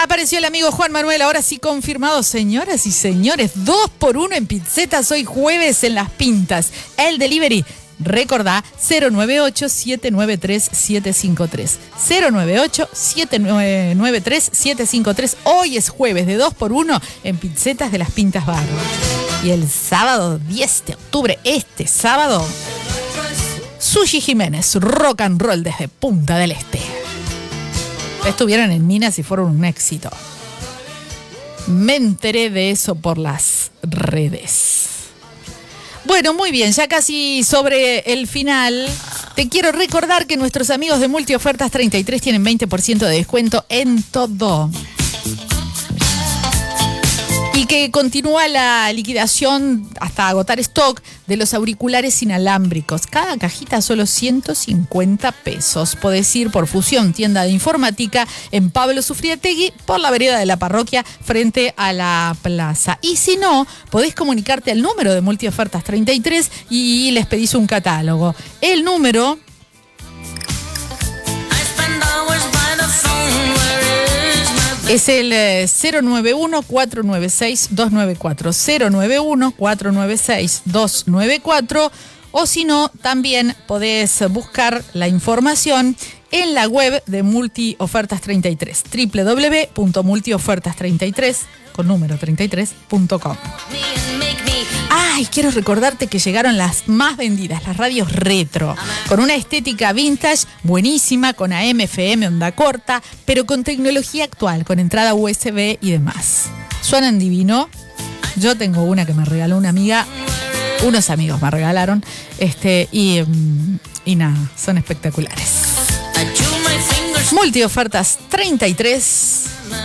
Apareció el amigo Juan Manuel, ahora sí confirmado, señoras y señores, 2x1 en pizzetas hoy jueves en Las Pintas. El delivery, recordá, 098-793-753. 098-793-753. Hoy es jueves de 2x1 en pizzetas de Las Pintas Bar. Y el sábado 10 de octubre, este sábado, Sushi Jiménez, rock and roll desde Punta del Este. Estuvieron en Minas y fueron un éxito. Me enteré de eso por las redes. Bueno, muy bien, ya casi sobre el final. Te quiero recordar que nuestros amigos de Multiofertas 33 tienen 20% de descuento en todo. Y que continúa la liquidación hasta agotar stock de los auriculares inalámbricos. Cada cajita solo 150 pesos. Podés ir por Fusión, tienda de informática, en Pablo Sufriategui, por la vereda de la parroquia, frente a la plaza. Y si no, podés comunicarte al número de Multiofertas 33 y les pedís un catálogo. El número... es el 091-496-294. 091-496-294. O si no, también podés buscar la información en la web de Multiofertas 33. www.multiofertas33 con número 33.com. Ay, quiero recordarte que llegaron las más vendidas, las radios retro, con una estética vintage buenísima, con AM, FM, onda corta, pero con tecnología actual, con entrada USB y demás. Suenan divino. Yo tengo una que me regaló una amiga, unos amigos me regalaron, y nada, son espectaculares. Multiofertas 33.